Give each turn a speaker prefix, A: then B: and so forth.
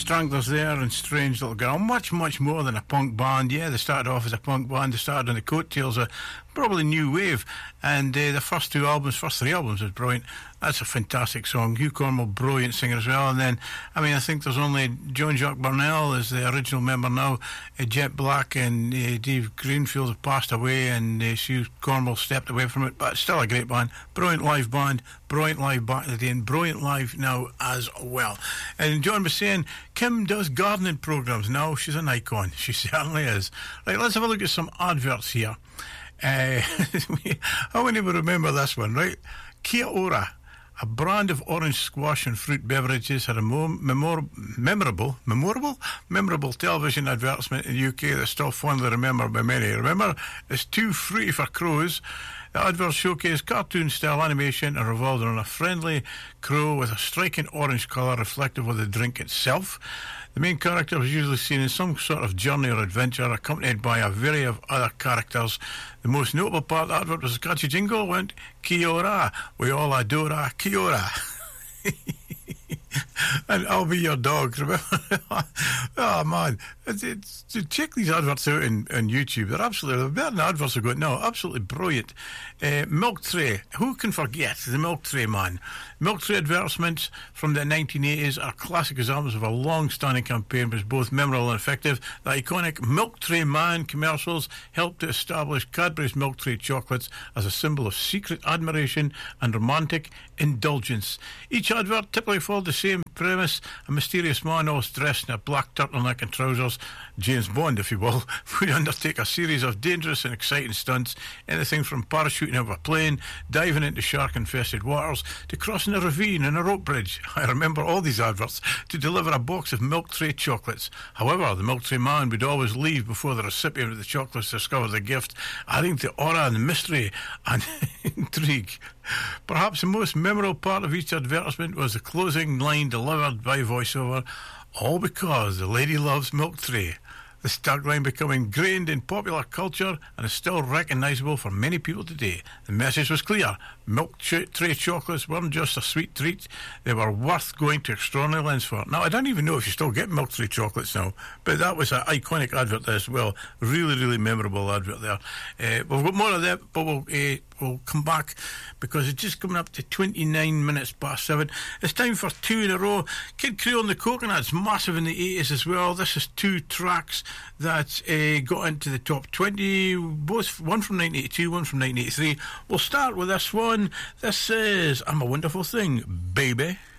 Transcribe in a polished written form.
A: Stranglers there and Strange Little Girl. Much, much more than a punk band. Yeah, they started off as a punk band. They started on the coattails of probably new wave. And the first three albums was brilliant. That's a fantastic song. Hugh Cornwell, brilliant singer as well. And then, I mean, I think there's only John Jacques Burnell is the original member now. Jet Black and Dave Greenfield have passed away, and Hugh Cornwell stepped away from it. But still a great band. Brilliant live band. Brilliant live back in the day, and brilliant live now as well. And John was saying, Kim does gardening programmes now. She's an icon. She certainly is. Right, let's have a look at some adverts here. How many will remember this one, right? Kia Ora, a brand of orange squash and fruit beverages, had a memorable television advertisement in the UK that's still fondly remembered by many. Remember, it's too fruity for crows. The advert showcased cartoon-style animation and revolved around a friendly crow with a striking orange colour reflective of the drink itself. The main character was usually seen in some sort of journey or adventure, accompanied by a variety of other characters. The most notable part of the advert was the catchy jingle went, Kia ora, we all adore Kia ora. And I'll be your dog, remember? Oh man, check these adverts out on YouTube. They're absolutely better than adverts are going. No, absolutely brilliant. Milk Tray, who can forget the Milk Tray man? Milk Tray advertisements from the 1980s are classic examples of a long-standing campaign which was both memorable and effective. The iconic Milk Tray man commercials helped to establish Cadbury's Milk Tray chocolates as a symbol of secret admiration and romantic indulgence. Each advert typically followed the same premise: a mysterious man, always dressed in a black turtleneck and trousers, James Bond if you will, would undertake a series of dangerous and exciting stunts, anything from parachuting out of a plane, diving into shark-infested waters, to crossing a ravine and a rope bridge. I remember all these adverts, to deliver a box of Milk Tray chocolates. However, the Milk Tray man would always leave before the recipient of the chocolates discovered the gift, adding to aura and mystery and intrigue. Perhaps the most memorable part of each advertisement was the closing line delivered by voiceover, all because the lady loves Milk Tray. This tagline becoming ingrained in popular culture and is still recognisable for many people today. The message was clear. Milk Tray chocolates weren't just a sweet treat, they were worth going to extraordinary lengths for. Now, I don't even know if you still get Milk Tray chocolates now, but that was an iconic advert as well. Really, really memorable advert there. We've got more of that, but we'll come back because it's just coming up to 29 minutes past 7. It's time for two in a row. Kid Creole and the Coconuts, massive in the 80s as well. This is two tracks that got into the top 20, both one from 1982, one from 1983. We'll start with this one. This is I'm a Wonderful Thing, baby.